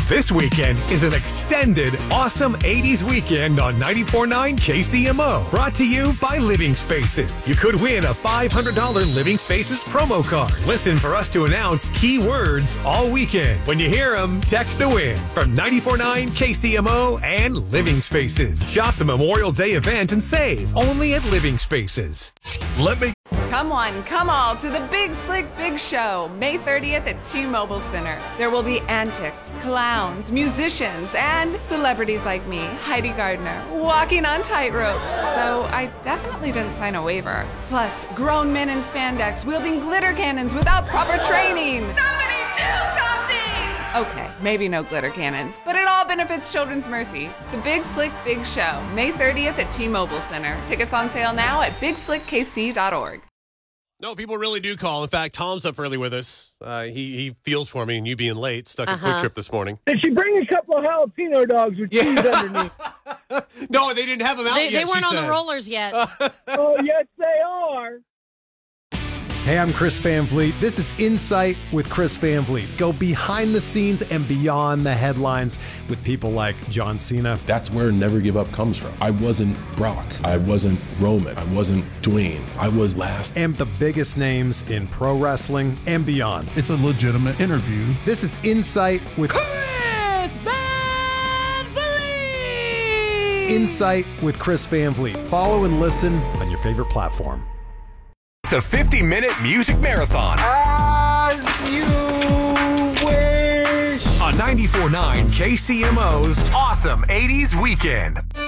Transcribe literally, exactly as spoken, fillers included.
This weekend is an extended, awesome eighties weekend on ninety-four point nine K C M O. Brought to you by Living Spaces. You could win a five hundred dollars Living Spaces promo card. Listen for us to announce key words all weekend. When you hear them, text to win from ninety-four point nine K C M O and Living Spaces. Shop the Memorial Day event and save only at Living Spaces. Let me... Come one, come all to the Big Slick Big Show, May thirtieth at T-Mobile Center. There will be antics, clowns, musicians, and celebrities like me, Heidi Gardner, walking on tightropes. Though I definitely didn't sign a waiver. Plus, grown men in spandex wielding glitter cannons without proper training. Somebody do something! Okay, maybe no glitter cannons, but it all benefits Children's Mercy. The Big Slick Big Show, May thirtieth at T-Mobile Center. Tickets on sale now at big slick k c dot org. No, people really do call. In fact, Tom's up early with us. Uh, he he feels for me and you being late. Stuck uh-huh. a quick trip this morning. Did she bring a couple of jalapeno dogs with yeah. cheese underneath? No, they didn't have them out they, yet. They weren't on said. the rollers yet. Oh, yes, they are. Hey, I'm Chris Van Vliet. This is Insight with Chris Van Vliet. Go behind the scenes and beyond the headlines with people like John Cena. That's where Never Give Up comes from. I wasn't Brock. I wasn't Roman. I wasn't Dwayne. I was last. And the biggest names in pro wrestling and beyond. It's a legitimate interview. This is Insight with Chris Van Vliet. Insight with Chris Van Vliet. Follow and listen on your favorite platform. It's a fifty-minute music marathon. As you wish. On ninety-four point nine K C M O's Awesome eighties Weekend.